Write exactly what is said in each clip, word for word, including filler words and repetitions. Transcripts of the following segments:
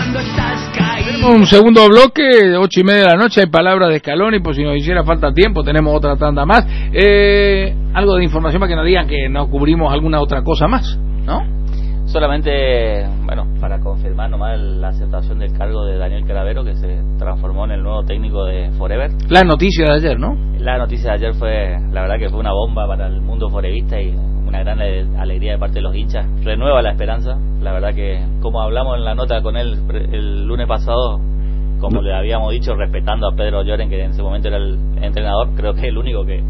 Tenemos un segundo bloque, ocho y media de la noche, hay palabras de Scaloni, por si nos hiciera falta tiempo, tenemos otra tanda más. Eh, algo de información para que nos digan que no cubrimos alguna otra cosa más, ¿no? Solamente, bueno, para confirmar nomás la aceptación del cargo de Daniel Cravero, que se transformó en el nuevo técnico de Forever. La noticia de ayer, ¿no? La noticia de ayer fue, la verdad que fue una bomba para el mundo forevista y una gran alegría de parte de los hinchas. Renueva la esperanza. La verdad que, como hablamos en la nota con él el lunes pasado, como no. le habíamos dicho, respetando a Pedro Lloren, que en ese momento era el entrenador, creo que es el único que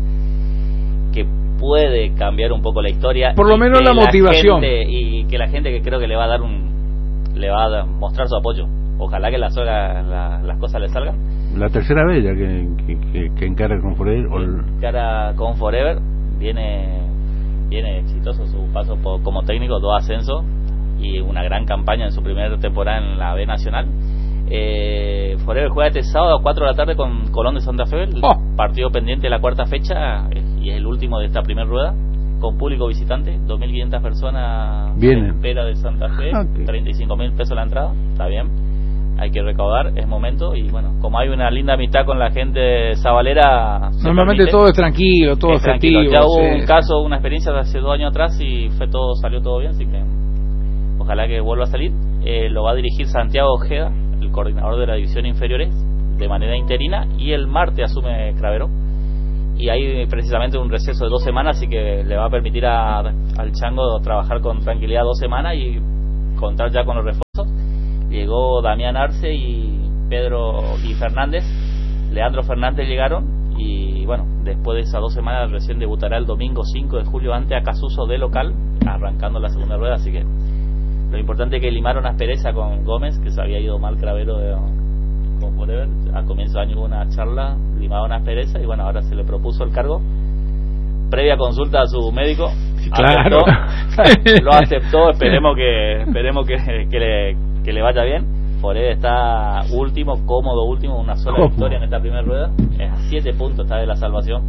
que puede cambiar un poco la historia. Por lo menos la motivación. La gente, y que la gente que creo que le va a dar un le va a mostrar su apoyo. Ojalá que las, la, las cosas le salgan. La tercera vez ya que, que, que, que encara con Forever. O el... Encara con Forever, viene viene exitoso su paso por, como técnico, dos ascensos y una gran campaña en su primera temporada en la B Nacional. Eh, Forever juega este sábado a cuatro de la tarde con Colón de Santa Fe, el oh. partido pendiente de la cuarta fecha y es el último de esta primera rueda, con público visitante, dos mil quinientas personas en espera de Santa Fe, okay. treinta y cinco mil pesos la entrada, está bien, hay que recaudar, es momento, y bueno, como hay una linda amistad con la gente sabalera, normalmente permite, todo es tranquilo, todo es tranquilo. festivo. Ya hubo sí. un caso, una experiencia de hace dos años atrás y fue todo salió todo bien, así que ojalá que vuelva a salir. Eh, lo va a dirigir Santiago Ojeda, el coordinador de la división inferiores, de manera interina, y el martes asume Cravero, y hay precisamente un receso de dos semanas, así que le va a permitir a, al Chango trabajar con tranquilidad dos semanas y contar ya con los refuerzos. Llegó Damián Arce y Pedro y Fernández, Leandro Fernández llegaron, y bueno, después de esas dos semanas recién debutará el domingo cinco de julio ante Acasuso de local, arrancando la segunda rueda, así que lo importante es que limaron aspereza con Gómez, que se había ido mal Cravero de, con Forever. A comienzo de año hubo una charla, limaron aspereza y bueno, ahora se le propuso el cargo. Previa consulta a su médico, claro. aceptó, lo aceptó, esperemos que esperemos que, que, le, que le vaya bien. Forever está último, cómodo último, una sola ¿Cómo? victoria en esta primera rueda, es a siete puntos está de la salvación.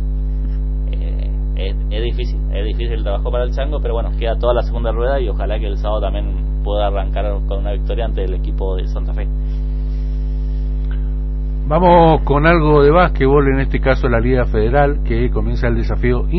Eh, es, es difícil, es difícil el trabajo para el Chango, pero bueno, queda toda la segunda rueda y ojalá que el sábado también pueda arrancar con una victoria ante el equipo de Santa Fe. Vamos con algo de básquetbol, en este caso la Liga Federal, que comienza el desafío